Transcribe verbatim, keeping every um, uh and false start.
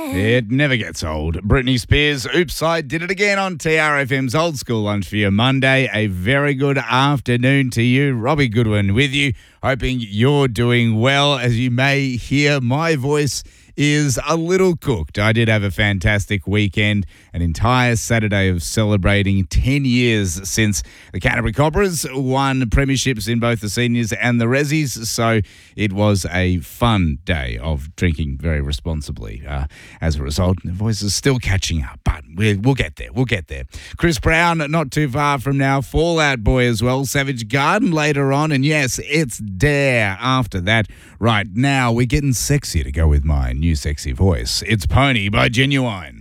It never gets old. Britney Spears, Oops, I Did It Again on T R F M's Old School Lunch for your Monday. A very good afternoon to you. Robbie Goodwin with you. Hoping you're doing well. As you may hear, my voice is a little cooked. I did have a fantastic weekend, an entire Saturday of celebrating ten years since the Canterbury Cobras won premierships in both the seniors and the Rezzies, so it was a fun day of drinking very responsibly. Uh, as a result, the voice is still catching up, but we'll, we'll get there, we'll get there. Chris Brown, not too far from now, Fall Out Boy as well, Savage Garden later on, and yes, it's Dare after that. Right now, we're getting sexy to go with mine. New sexy voice. It's Pony by Genuine.